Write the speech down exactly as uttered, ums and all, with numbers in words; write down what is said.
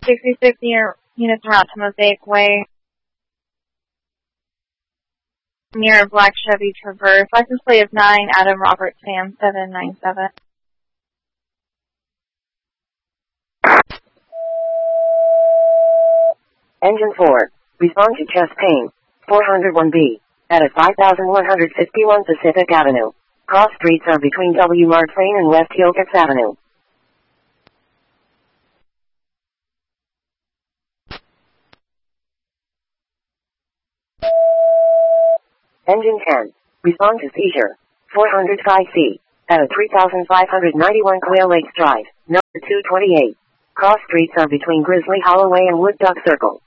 sixty-six units route to Mosaic Way. Near a black Chevy Traverse. License plate is nine Adam Robert Sam seven nine seven. Engine four. Respond to chest pain. four oh one B. At a five thousand one hundred fifty-one Pacific Avenue. Cross streets are between W. Mark Lane and West Hillcrest Avenue. Engine ten. Respond to seizure. four oh five C. At a three thousand five hundred ninety-one Quail Lakes Drive, number two twenty-eight. Cross streets are between Grizzly Holloway and Wood Duck Circle.